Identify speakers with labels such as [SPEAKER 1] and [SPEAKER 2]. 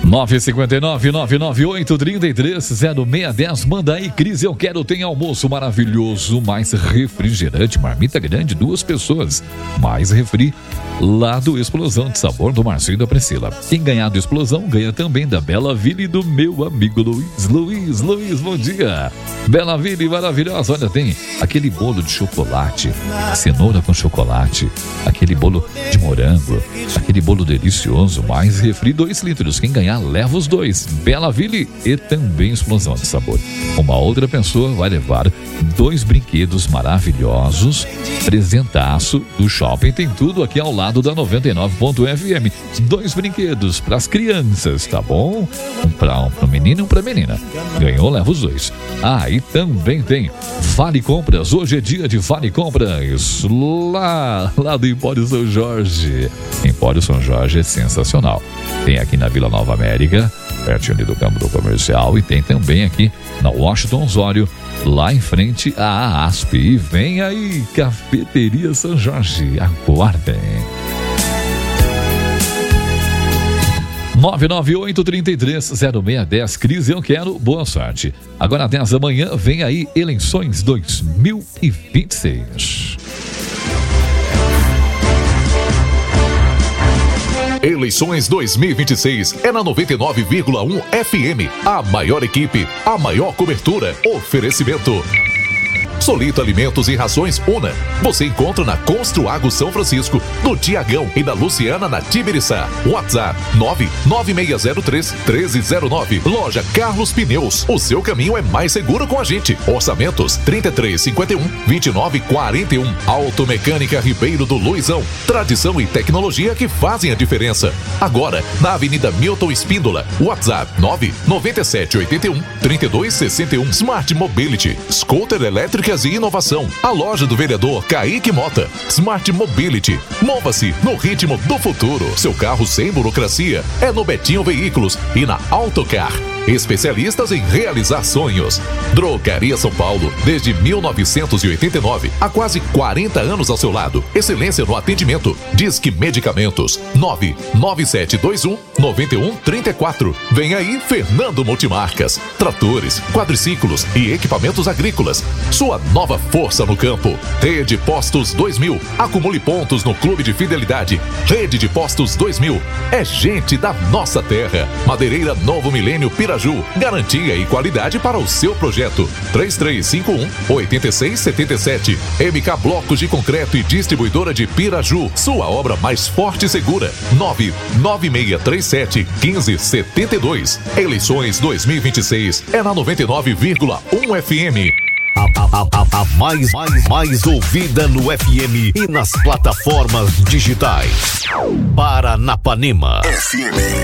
[SPEAKER 1] 959-998-330610. Manda aí, Cris, eu quero. Tem almoço maravilhoso, mais refrigerante, marmita grande, 2 pessoas, mais refri, lá do Explosão de Sabor do Marcinho e da Priscila. Quem ganhar do Explosão, ganha também da Bela Ville e do meu amigo Luiz. Luiz, bom dia. Bela Ville, maravilhosa. Olha, tem aquele bolo de chocolate, cenoura com chocolate, aquele bolo de morango, aquele bolo delicioso, mais refri, 2 litros. Quem ganhar, leva os 2. Bela Ville e também Explosão de Sabor. Uma outra pessoa vai levar 2 brinquedos maravilhosos, presentaço do shopping. Tem tudo aqui ao lado da 99.fm. 2 brinquedos para as crianças, tá bom? Um para o menino e um para a menina. Ganhou, leva os 2. E também tem Vale Compras. Hoje é dia de Vale Compras lá do Empório São Jorge. Empório São Jorge é sensacional. Tem aqui na Vila Nova América, pertinho ali do campo do comercial, e tem também aqui na Washington Osório, lá em frente à ASP. E vem aí, Cafeteria São Jorge, aguardem. 998-330610. Cris, eu quero. Boa sorte. Agora, 10 da manhã, vem aí Eleições 2026.
[SPEAKER 2] Eleições 2026 é na 99,1 FM. A maior equipe, a maior cobertura. Oferecimento Solito Alimentos e Rações Una. Você encontra na Construago São Francisco, no Tiagão e na Luciana, na Tibiriçá. WhatsApp 99603-1309. Loja Carlos Pneus. O seu caminho é mais seguro com a gente. Orçamentos 3351-2941. Automecânica Ribeiro do Luizão. Tradição e tecnologia que fazem a diferença. Agora, na Avenida Milton Espíndola. WhatsApp 99781-3261. Smart Mobility. Scooter elétrica e inovação. A loja do vereador Kaique Mota. Smart Mobility. Mova-se no ritmo do futuro. Seu carro sem burocracia é no Betinho Veículos e na Autocar. Especialistas em realizar sonhos. Drogaria São Paulo, desde 1989, há quase 40 anos ao seu lado. Excelência no atendimento. Disque Medicamentos 99721-9134. Vem aí Fernando Multimarcas. Tratores, quadriciclos e equipamentos agrícolas. Sua nova força no campo. Rede Postos 2000. Acumule pontos no Clube de Fidelidade. Rede de Postos 2000. É gente da nossa terra. Madeireira Novo Milênio Piraju. Garantia e qualidade para o seu projeto. 3351-8677. MK Blocos de Concreto e Distribuidora de Piraju. Sua obra mais forte e segura. 99637-1572. Eleições 2026 é na 99,1 FM.
[SPEAKER 3] A mais ouvida no FM e nas plataformas digitais. Paranapanema FM.